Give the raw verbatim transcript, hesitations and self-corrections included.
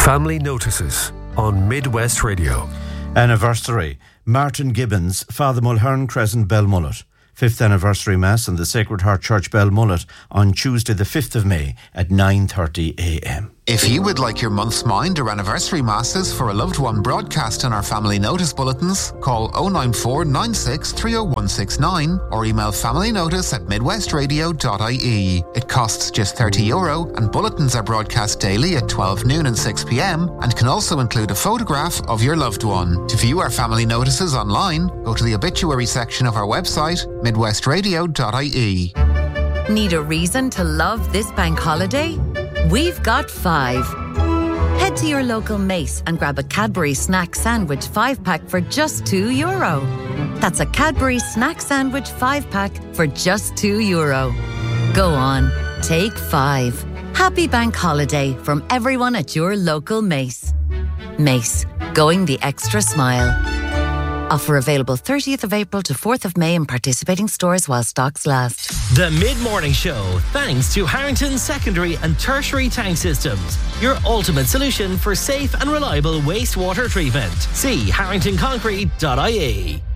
Family Notices on Midwest Radio. Anniversary. Martin Gibbons, Father Mulhern Crescent, Belmullet. Fifth anniversary Mass in the Sacred Heart Church, Belmullet on Tuesday the fifth of May at nine thirty a m. If you would like your month's mind or anniversary masses for a loved one broadcast in our family notice bulletins, call oh nine four nine six three oh one six nine or email familynotice at midwestradio dot I E. It costs just thirty euro and bulletins are broadcast daily at twelve noon and six p m and can also include a photograph of your loved one. To view our family notices online, go to the obituary section of our website, midwestradio dot I E. Need a reason to love this bank holiday? We've got five. Head to your local Mace and grab a Cadbury snack sandwich five pack for just two euro. That's a Cadbury snack sandwich five pack for just two euro. Go on, take five. Happy bank holiday from everyone at your local Mace. Mace, going the extra smile. Offer available thirtieth of April to fourth of May in participating stores while stocks last. The Mid-Morning Show, thanks to Harrington Secondary and Tertiary Tank Systems, your ultimate solution for safe and reliable wastewater treatment. See harrington concrete dot I E.